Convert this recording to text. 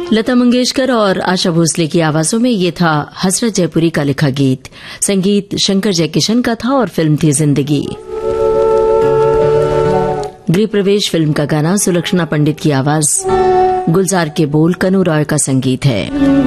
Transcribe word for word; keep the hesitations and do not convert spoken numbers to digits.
लता मंगेशकर और आशा भोसले की आवाजों में ये था हसरत जयपुरी का लिखा गीत। संगीत शंकर जयकिशन का था और फिल्म थी जिंदगी। गृह प्रवेश फिल्म का गाना सुलक्षणा पंडित की आवाज, गुलजार के बोल, कनू रॉय का संगीत है।